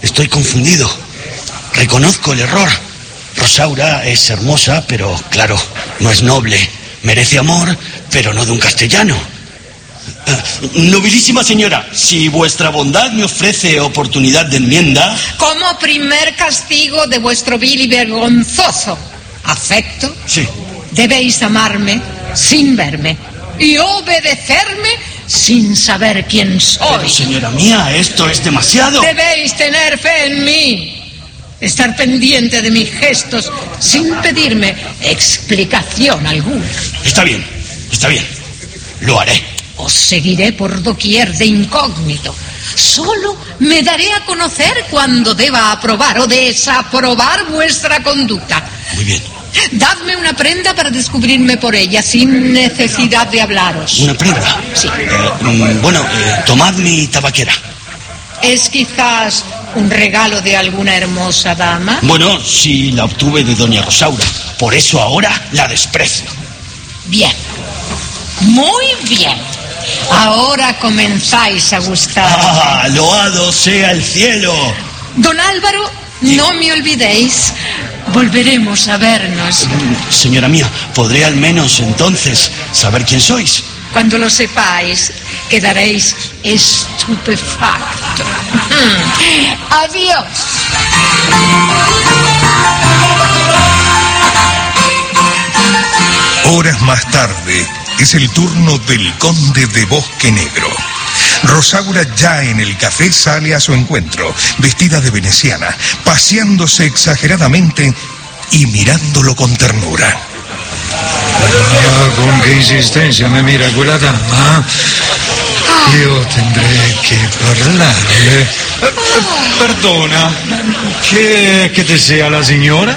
Estoy confundido. Reconozco el error. Rosaura es hermosa, pero, claro, no es noble. Merece amor, pero no de un castellano. Nobilísima señora, si vuestra bondad me ofrece oportunidad de enmienda... Como primer castigo de vuestro vil y vergonzoso afecto, sí, debéis amarme sin verme y obedecerme sin saber quién soy. Pero, señora mía, esto es demasiado. Debéis tener fe en mí, estar pendiente de mis gestos sin pedirme explicación alguna. Está bien, lo haré. Os seguiré por doquier de incógnito. Solo me daré a conocer cuando deba aprobar o desaprobar vuestra conducta. Muy bien. Dadme una prenda para descubrirme por ella, sin necesidad de hablaros. ¿Una prenda? Sí. Tomad mi tabaquera. ¿Es quizás un regalo de alguna hermosa dama? Bueno, sí, la obtuve de doña Rosaura. Por eso ahora la desprecio. Bien. Muy bien. Ahora comenzáis a gustar. ¡Ah, loado sea el cielo! Don Álvaro, no me olvidéis. Volveremos a vernos. Señora mía, ¿podré al menos entonces saber quién sois? Cuando lo sepáis, quedaréis estupefacto. Adiós. Horas más tarde, es el turno del conde de Bosque Negro. Rosaura, ya en el café, sale a su encuentro, vestida de veneciana, paseándose exageradamente y mirándolo con ternura. Con qué insistencia me mira quella dama. Io tendré que parlarle. Perdona, ¿qué desea la señora?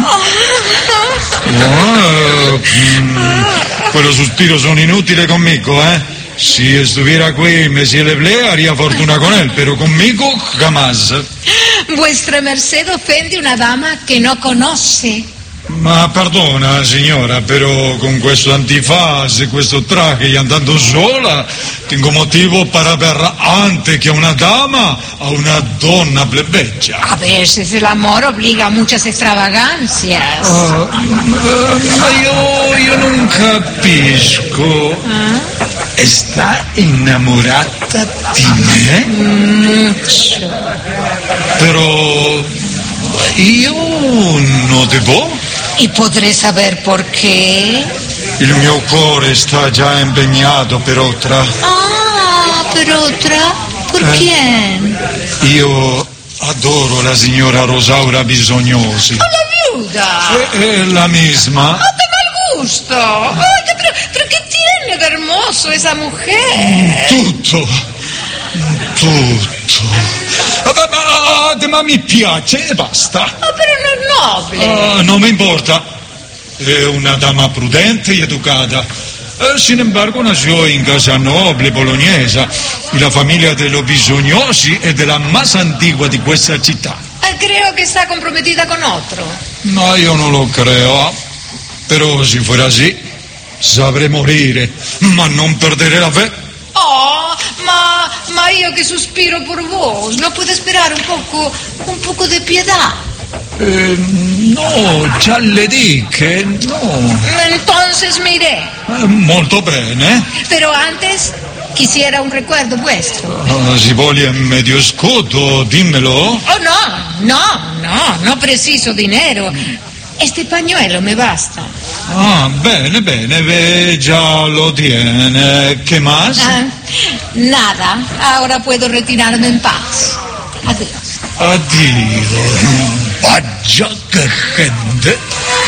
Pues los suspiros son inútiles conmigo, ¿eh? Si estuviera aquí Monsieur Leblé, haría fortuna con él, pero conmigo jamás. Vuestra merced ofende una dama que no conoce. Ma perdona, signora, pero con questo antifaz e questo traje y andando sola, tengo motivo para ver antes que a una dama, a una donna plebeggia. A veces el amor obliga a muchas extravagancias. Ma io non capisco. ¿Está enamorata di me? Mucho. Pero io no devo. ¿Y podré saber por qué? Il mio cuore sta già impegnato per otra. Ah, per otra? ¿Por quién? Io adoro la signora Rosaura Bisognosi. ¡La viuda! È la misma. ¡Ah, de mal gusto! Ay, pero ¿qué tiene de hermoso esa mujer? Tutto. Ma mi piace e basta. Ah, pero no es noble. Non mi importa. È una dama prudente y educada. Sin embargo, nació en casa noble bolognesa y la familia de los Bisognosi es de la más antigua de questa città. Creo que está comprometida con otro. No, io non lo creo. Pero si fuera así, sabré morire, ma non perdere la fe. Oh, ma io che sospiro por vos, ¿no puedo esperar un poco de piedad? No, già le dico, no. Entonces me iré. Molto bene. Pero antes quisiera un recuerdo vuestro. Si vuole medio scudo, dimmelo. Oh, no preciso dinero. Este pañuelo me basta. Ah, bene, già lo tiene. ¿Qué más? Nada, ahora puedo retirarme en paz. Adiós. Vaya que gente.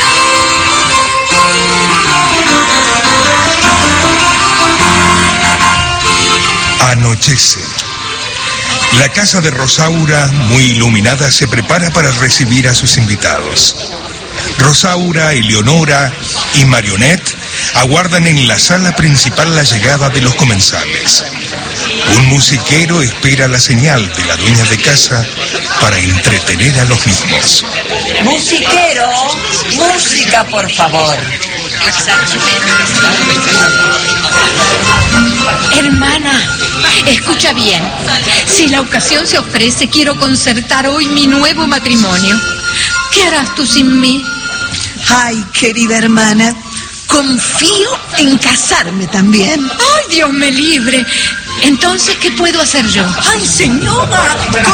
Anochece. La casa de Rosaura, muy iluminada, se prepara para recibir a sus invitados. Rosaura, Eleonora y Marionette aguardan en la sala principal la llegada de los comensales. Un musiquero espera la señal de la dueña de casa para entretener a los mismos. Musiquero, música, por favor. Hermana, escucha bien. Si la ocasión se ofrece, quiero concertar hoy mi nuevo matrimonio. ¿Qué harás tú sin mí? Ay, querida hermana, confío en casarme también. ¡Ay, Dios me libre! Entonces, ¿qué puedo hacer yo? Ay, señora,